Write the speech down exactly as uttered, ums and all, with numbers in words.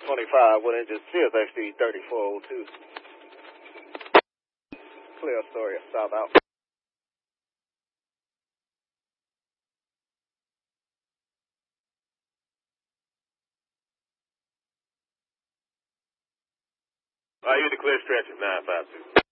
twenty-five with engine C S X D thirty-four oh two. Clear story, stop out. I use the clear stretch at nine five two.